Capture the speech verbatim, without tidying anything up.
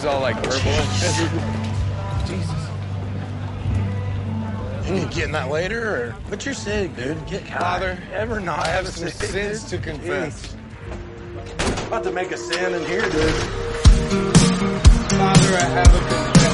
all like purple. Jesus. You getting that later, or what's your sig, dude? Get high. Father, ever not I have a some sig, sins dude? to confess. Jeez. About to make a sin in here, dude. Father, I have a confession.